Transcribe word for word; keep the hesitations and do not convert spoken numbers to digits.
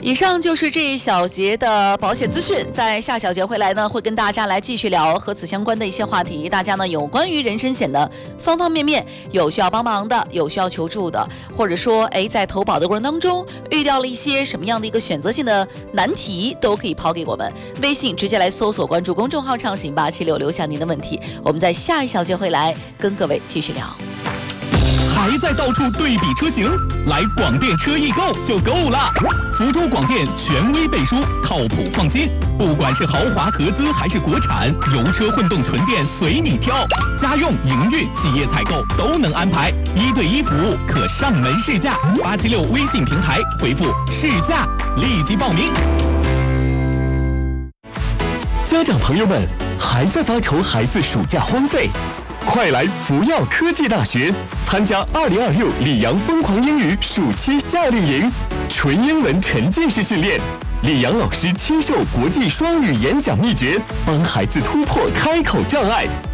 以上就是这一小节的保险资讯，在下小节回来呢，会跟大家来继续聊和此相关的一些话题。大家呢有关于人身险的方方面面，有需要帮忙的，有需要求助的，或者说哎在投保的过程当中遇到了一些什么样的一个选择性的难题，都可以抛给我们。微信直接来搜索关注公众号畅行八七六，留下您的问题。我们在下一小节回来跟各位继续聊。 还在到处对比车型？来广电车易购就够了。福州广电权威背书，靠谱放心。不管是豪华合资还是国产，油车混动纯电随你挑。家用、营运、企业采购都能安排，一对一服务，可上门试驾。八七六微信平台回复试驾，立即报名。 家长朋友们，还在发愁孩子暑假荒废？快来福耀科技大学参加二零二六里昂疯狂英语暑期夏令营，纯英文沉浸式训练，里昂老师亲授国际双语演讲秘诀，帮孩子突破开口障碍。